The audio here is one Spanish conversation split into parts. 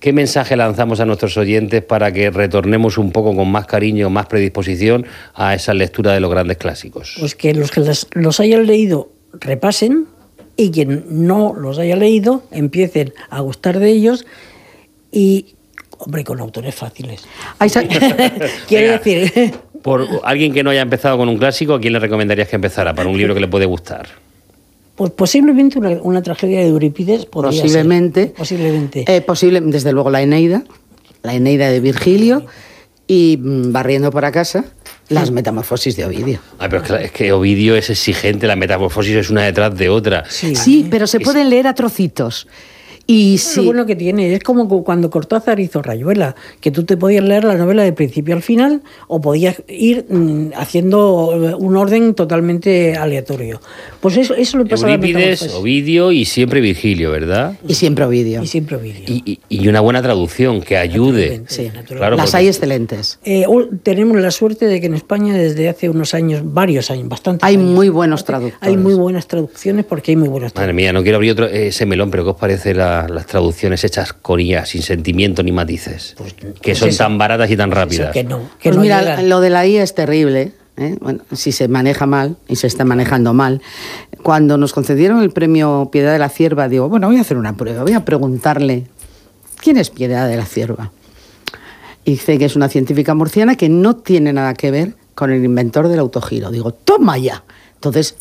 ¿qué mensaje lanzamos a nuestros oyentes para que retornemos un poco con más cariño, más predisposición a esa lectura de los grandes clásicos? Pues que los que los hayan leído repasen, y quien no los haya leído empiecen a gustar de ellos, y, hombre, con autores fáciles. Quiero decir... Por alguien que no haya empezado con un clásico, ¿a quién le recomendarías que empezara para un libro que le puede gustar? Pues posiblemente una tragedia de Eurípides podría posiblemente, ser. Posiblemente. Desde luego la Eneida de Virgilio, y barriendo para casa, las Metamorfosis de Ovidio. Pero es que Ovidio es exigente, las Metamorfosis es una detrás de otra. Sí, pero se pueden leer a trocitos. Y sí. Lo bueno que tiene es como cuando Cortázar hizo Rayuela, que tú te podías leer la novela de principio al final, o podías ir haciendo un orden totalmente aleatorio. Pues eso le pasa a Eurípides, Ovidio y siempre Virgilio, ¿verdad? Y siempre Ovidio. Y una buena traducción que ayude. Sí, claro, las hay excelentes. Tenemos la suerte de que en España desde hace unos años, varios años, bastantes hay años, muy buenos traductores. Hay muy buenas traducciones porque hay muy buenas traducciones. Madre mía, no quiero abrir ese melón, pero ¿qué os parece las traducciones hechas con IA, sin sentimiento ni matices, que son tan baratas y tan rápidas? Que no mira, llegan. Lo de la IA es terrible, ¿eh? Bueno, si se maneja mal, y se está manejando mal. Cuando nos concedieron el premio Piedad de la Cierva, digo, bueno, voy a hacer una prueba, voy a preguntarle, ¿quién es Piedad de la Cierva? Y dice que es una científica murciana que no tiene nada que ver con el inventor del autogiro. Digo, toma ya. Entonces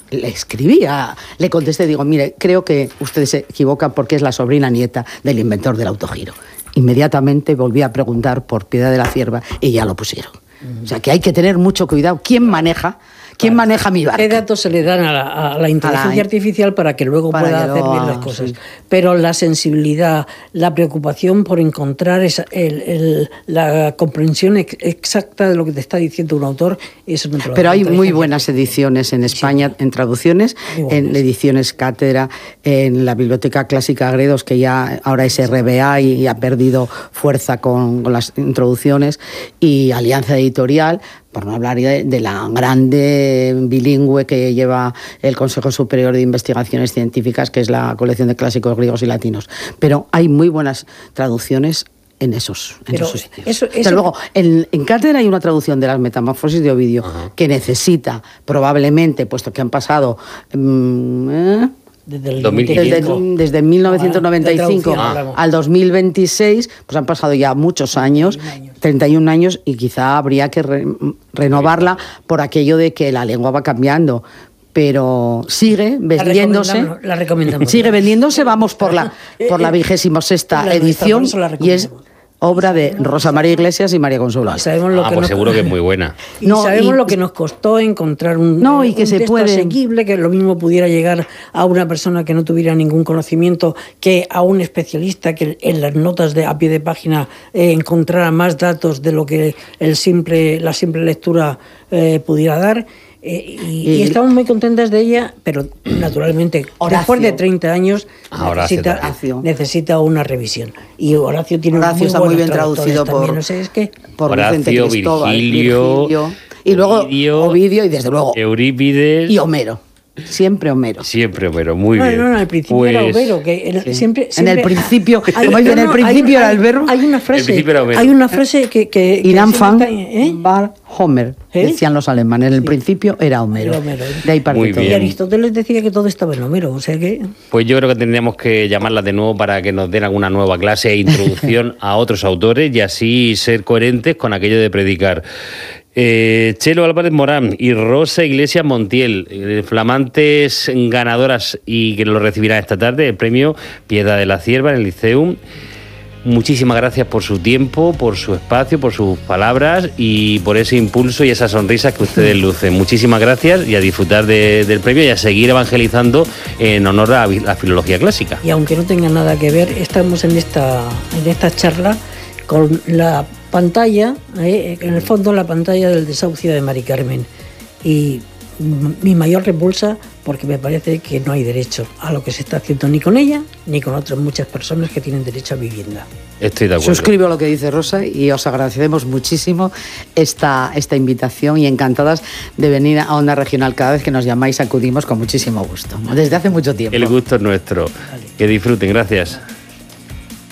le contesté, digo, mire, creo que usted se equivoca porque es la sobrina nieta del inventor del autogiro. Inmediatamente volví a preguntar por Piedad de la Cierva y ya lo pusieron. O sea que hay que tener mucho cuidado. ¿Quién maneja mi barca? ¿Qué datos se le dan a la inteligencia artificial para que luego pueda hacer bien las cosas? Sí. Pero la sensibilidad, la preocupación por encontrar la comprensión exacta de lo que te está diciendo un autor, eso no te lo. Pero hay muy buenas ediciones en España, en traducciones, en ediciones Cátedra, en la Biblioteca Clásica Gredos, que ya ahora es RBA y ha perdido fuerza con las introducciones, y Alianza Editorial, por no hablar de la grande bilingüe que lleva el Consejo Superior de Investigaciones Científicas, que es la colección de clásicos griegos y latinos. Pero hay muy buenas traducciones en esos sitios. Pero luego, en Cátedra hay una traducción de las Metamorfosis de Ovidio, que necesita, probablemente, puesto que han pasado... Desde 1995 al 2026, pues han pasado ya muchos años, 31 años, y quizá habría que renovarla por aquello de que la lengua va cambiando. Pero sigue vendiéndose. La recomendamos. Sigue vendiéndose, vamos por la 26ª edición, y es obra de Rosa María Iglesias y María Consuelo. Pues seguro que es muy buena. Y sabemos lo que nos costó encontrar un texto asequible, que lo mismo pudiera llegar a una persona que no tuviera ningún conocimiento, que a un especialista que en las notas a pie de página encontrara más datos de lo que la simple lectura pudiera dar. Y estamos muy contentas de ella, pero naturalmente después de 30 años necesita una revisión. Y Horacio está muy bien traducido por Horacio, Virgilio, y luego Ovidio y desde luego Eurípides y Homero. Siempre Homero, muy bien. No, al principio era Homero, que siempre en el principio, era el verbo. Hay una frase que Irán fan war Homer, decían los alemanes. En el principio era Homero. De ahí parte todo. Y Aristóteles decía que todo estaba en Homero, o sea que... Pues yo creo que tendríamos que llamarla de nuevo para que nos den alguna nueva clase e introducción a otros autores, y así ser coherentes con aquello de predicar. Chelo Álvarez Morán y Rosa Iglesias Montiel, flamantes ganadoras, y que lo recibirán esta tarde, el premio Piedad de la Cierva en el Liceum. Muchísimas gracias por su tiempo, por su espacio, por sus palabras y por ese impulso y esas sonrisas que ustedes lucen. Muchísimas gracias, y a disfrutar del premio y a seguir evangelizando en honor a la filología clásica. Y aunque no tenga nada que ver, estamos en esta charla con la pantalla, en el fondo la pantalla del desahucio de Mari Carmen, y mi mayor repulsa, porque me parece que no hay derecho a lo que se está haciendo ni con ella ni con otras muchas personas que tienen derecho a vivienda. Estoy de acuerdo. Suscribo lo que dice Rosa y os agradecemos muchísimo esta invitación, y encantadas de venir a Onda Regional. Cada vez que nos llamáis acudimos con muchísimo gusto, desde hace mucho tiempo. El gusto es nuestro. Vale. Que disfruten, gracias.